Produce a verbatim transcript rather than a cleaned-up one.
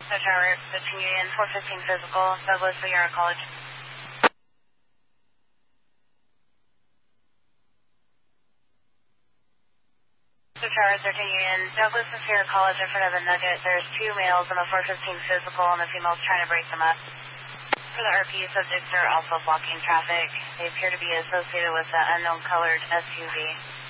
So Tower, fifteen Union, four fifteen physical, Douglas, Sierra College. So Tower, thirteen Union, Douglas and Sierra College in front of the Nugget. There's two males in the four fifteen physical and the female's trying to break them up. For the R P, subjects are also blocking traffic. They appear to be associated with the unknown colored S U V.